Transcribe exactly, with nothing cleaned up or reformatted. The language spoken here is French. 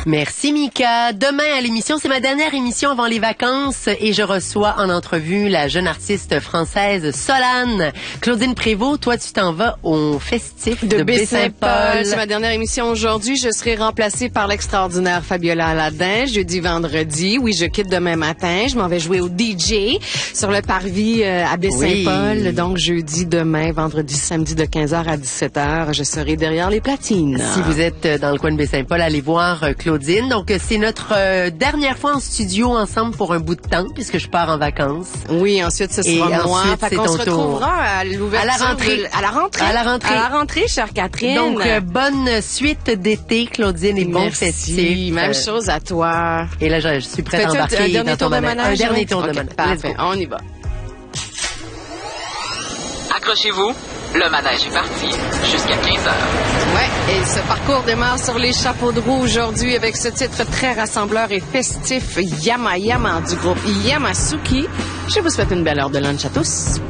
Merci Mika. Demain à l'émission, c'est ma dernière émission avant les vacances et je reçois en entrevue la jeune artiste française Solane. Claudine Prévost, toi tu t'en vas au festif de, de Baie-Saint-Paul. C'est ma dernière émission aujourd'hui. Je serai remplacée par l'extraordinaire Fabiola Aladin jeudi, vendredi. Oui, je quitte demain matin. Je m'en vais jouer au D J sur le parvis euh, à Baie-Saint-Paul. Oui. Donc jeudi, demain, vendredi, samedi de quinze heures à dix-sept heures. Je serai derrière les platines. Si vous êtes dans le coin de Baie-Saint-Paul, allez voir euh, Claudine. Donc, c'est notre euh, dernière fois en studio ensemble pour un bout de temps, puisque je pars en vacances. Oui, ensuite, ce sera Et moi. Ensuite, fait qu'on se retrouvera à l'ouverture. À la rentrée. De, à la rentrée. À la rentrée. À la rentrée, chère Catherine. Donc, euh, bonne suite d'été, Claudine, et Merci. bon festif. Même euh, chose à toi. Et là, je, je suis prête à embarquer un dernier dans tour ton de manège. Un dernier tour okay, de manège. Parfait, on y va. Accrochez-vous, le manège est parti jusqu'à quinze heures. Ouais, et ce parcours démarre sur les chapeaux de roue aujourd'hui avec ce titre très rassembleur et festif Yama Yama du groupe Yamasuki. Je vous souhaite une belle heure de lunch à tous.